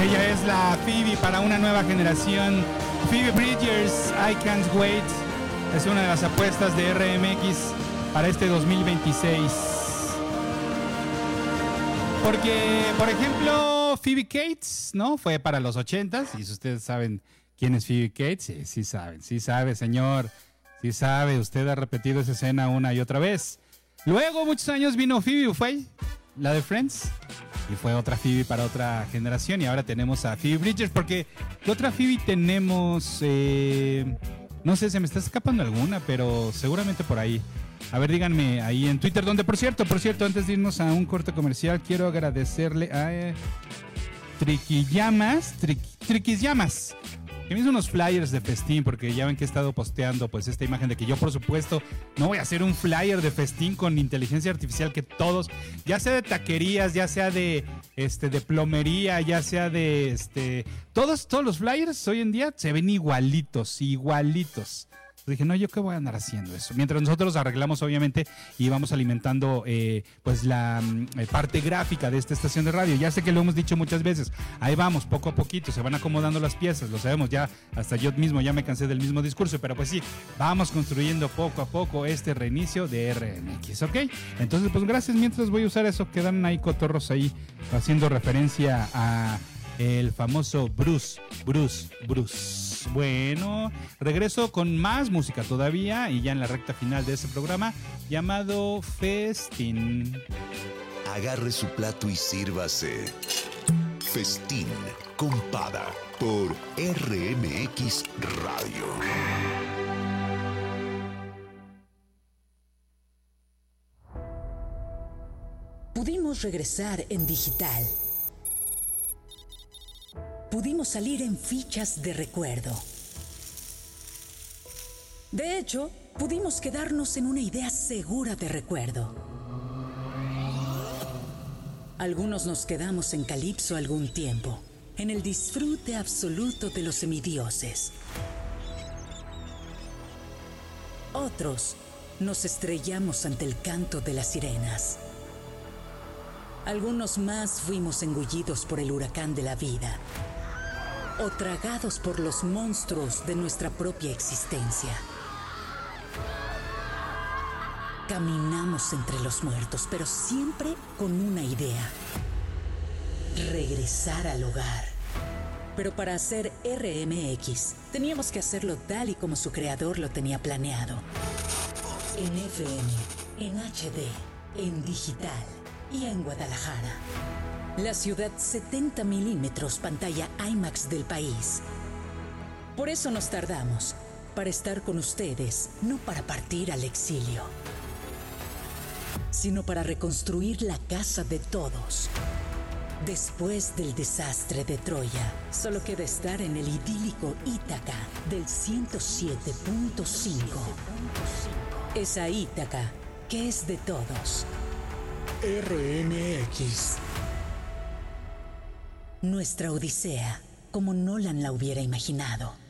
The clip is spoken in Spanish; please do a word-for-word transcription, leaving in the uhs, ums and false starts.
Ella es la Phoebe para una nueva generación. Phoebe Bridgers, I Can't Wait. Es una de las apuestas de R M X para este dos mil veintiséis. Porque, por ejemplo, Phoebe Cates, ¿no? Fue para los ochentas. Y si ustedes saben quién es Phoebe Cates, sí, sí saben, sí sabe, señor. Sí sabe, usted ha repetido esa escena una y otra vez. Luego, muchos años vino Phoebe Buffay, la de Friends. Y fue otra Phoebe para otra generación. Y ahora tenemos a Phoebe Bridgers. Porque, ¿qué otra Phoebe tenemos? Eh, no sé, se me está escapando alguna, pero seguramente por ahí. A ver, díganme ahí en Twitter. Donde, por cierto, por cierto, antes de irnos a un corte comercial, quiero agradecerle a eh, Triquillamas. Tri, Triquillamas. Que me hizo unos flyers de festín, porque ya ven que he estado posteando pues esta imagen de que yo, por supuesto, no voy a hacer un flyer de festín con inteligencia artificial, que todos, ya sea de taquerías, ya sea de este de plomería, ya sea de este todos todos los flyers hoy en día se ven igualitos, igualitos. Dije, no, ¿yo qué voy a andar haciendo eso? Mientras nosotros arreglamos, obviamente, y vamos alimentando eh, pues la eh, parte gráfica de esta estación de radio. Ya sé que lo hemos dicho muchas veces. Ahí vamos, poco a poquito, se van acomodando las piezas, lo sabemos, ya hasta yo mismo ya me cansé del mismo discurso, pero pues sí, vamos construyendo poco a poco este reinicio de R M X, ¿ok? Entonces, pues gracias, mientras voy a usar eso, quedan ahí cotorros ahí haciendo referencia a el famoso Bruce, Bruce, Bruce. Bueno, regreso con más música todavía y ya en la recta final de este programa llamado Festín. Agarre su plato y sírvase. Festín con Pada por R M X Radio. Pudimos regresar en digital. Pudimos salir en fichas de recuerdo. De hecho, pudimos quedarnos en una idea segura de recuerdo. Algunos nos quedamos en Calipso algún tiempo, en el disfrute absoluto de los semidioses. Otros nos estrellamos ante el canto de las sirenas. Algunos más fuimos engullidos por el huracán de la vida, o tragados por los monstruos de nuestra propia existencia. Caminamos entre los muertos, pero siempre con una idea: regresar al hogar. Pero para hacer R M X, teníamos que hacerlo tal y como su creador lo tenía planeado. En F M, en H D, en digital y en Guadalajara. La ciudad setenta milímetros pantalla IMAX del país. Por eso nos tardamos, para estar con ustedes, no para partir al exilio, sino para reconstruir la casa de todos. Después del desastre de Troya, solo queda estar en el idílico Ítaca del ciento siete punto cinco. Esa Ítaca que es de todos. R M X. Nuestra odisea, como Nolan la hubiera imaginado.